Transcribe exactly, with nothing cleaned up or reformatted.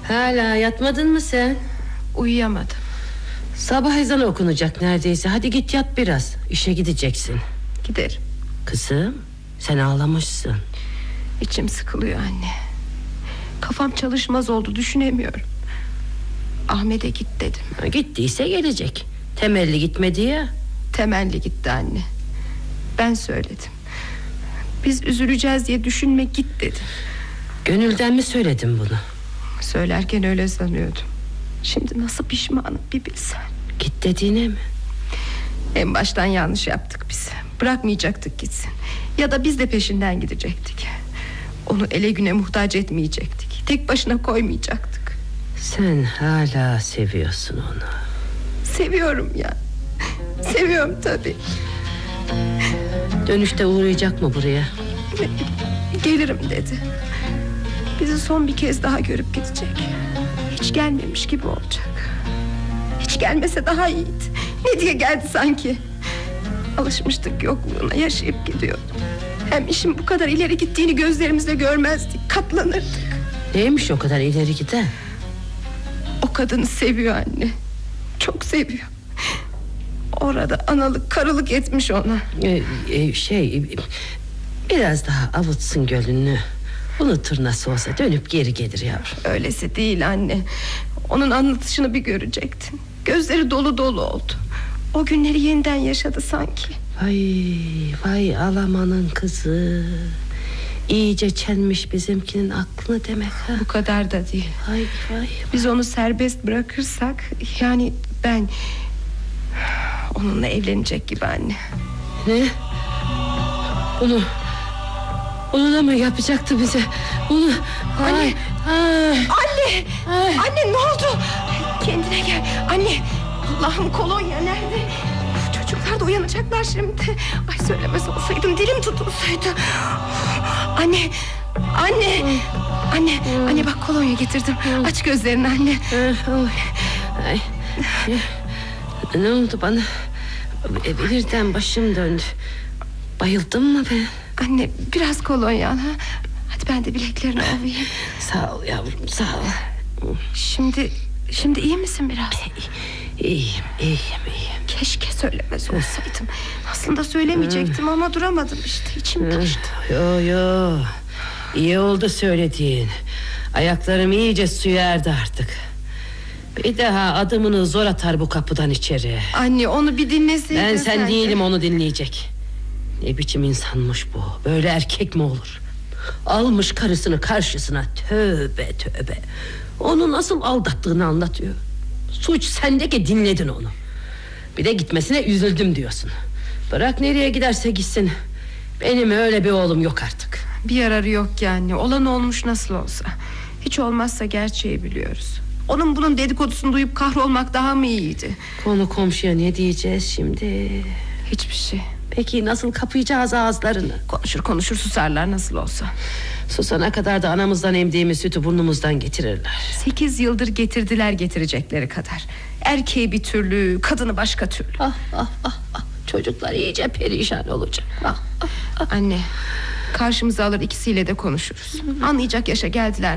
Hala yatmadın mı sen? Uyuyamadım. Sabah ezanı okunacak neredeyse. Hadi git yat biraz. İşe gideceksin. Giderim. Kızım, sen ağlamışsın. İçim sıkılıyor anne. Kafam çalışmaz oldu, düşünemiyorum. Ahmet'e git dedim. Ha, gittiyse gelecek. Temelli gitmedi ya. Temelli gitti anne. Ben söyledim. Biz üzüleceğiz diye düşünme, git dedim. Gönülden mi söyledin bunu? Söylerken öyle sanıyordum. Şimdi nasıl pişmanım bir bilsen. Git dediğine mi? En baştan yanlış yaptık biz. Bırakmayacaktık gitsin. Ya da biz de peşinden gidecektik. Onu ele güne muhtaç etmeyecektik. Tek başına koymayacaktık. Sen hala seviyorsun onu. Seviyorum ya. Seviyorum tabii. Dönüşte uğrayacak mı buraya? Gelirim dedi. Bizi son bir kez daha görüp gidecek. Hiç gelmemiş gibi olacak. Hiç gelmese daha iyiydi. Ne diye geldi sanki. Alışmıştık yokluğuna, yaşayıp gidiyordum. Hem işin bu kadar ileri gittiğini gözlerimizle görmezdik, katlanırdık. Neymiş o kadar ileri giden? O kadını seviyor anne. Çok seviyor. Orada analık karılık etmiş ona. Ee, e, Şey, biraz daha avutsun gönlünü. Unutur nasıl olsa, dönüp geri gelir yavrum. Öylesi değil anne. Onun anlatışını bir görecektin. Gözleri dolu dolu oldu. O günleri yeniden yaşadı sanki. Vay vay Alaman'ın kızı. İyice çelmiş bizimkinin aklını demek ha. Bu kadar da değil. Vay vay. Biz onu serbest bırakırsak, yani ben onunla evlenecek gibi anne. Ne? Bunu Onu da mı yapacaktı bize? Bunu Anne. Ay, ay. Anne. Ay. Anne ne oldu? Kendine gel. Anne. Allah'ım, kolonya nerede? Çocuklar da uyanacaklar şimdi. Ay, söylemez olsaydım, dilim tutulsaydı. Anne. Anne. Anne. Anne bak, kolonya getirdim. Aç gözlerini anne. Ay. Ne oldu bana? Birden başım döndü. Bayıldım mı ben? Anne, biraz kolonya al, ha? Hadi ben de bileklerini ovayım. Sağ ol yavrum, sağ ol. Şimdi Şimdi iyi misin biraz? İyiyim, iyiyim, iyiyim. Keşke söylemez olsaydım. Aslında söylemeyecektim ama duramadım işte. İçim taştı. Yo yo. İyi oldu söylediğin. Ayaklarım iyice suya erdi artık. Bir daha adımını zor atar bu kapıdan içeri. Anne, onu bir dinleseydin. Ben sen sen değilim de. onu dinleyecek. Ne biçim insanmış bu? Böyle erkek mi olur? Almış karısını karşısına, tövbe tövbe. Onu nasıl aldattığını anlatıyor. Suç sende ki dinledin onu. Bir de gitmesine üzüldüm diyorsun. Bırak nereye giderse gitsin. Benim öyle bir oğlum yok artık. Bir yararı yok ki anne. Olan olmuş nasıl olsa. Hiç olmazsa gerçeği biliyoruz. Onun bunun dedikodusunu duyup kahrolmak daha mı iyiydi? Konu komşuya ne diyeceğiz şimdi? Hiçbir şey. Peki nasıl kapayacağız ağızlarını? Konuşur konuşur susarlar nasıl olsa. Susana kadar da anamızdan emdiğimiz sütü burnumuzdan getirirler. Sekiz yıldır getirdiler getirecekleri kadar. Erkeği bir türlü, kadını başka türlü. Ah ah ah ah. Çocuklar iyice perişan olacak. Ah, ah, ah. Anne, karşımıza alır ikisiyle de konuşuruz. Anlayacak yaşa geldiler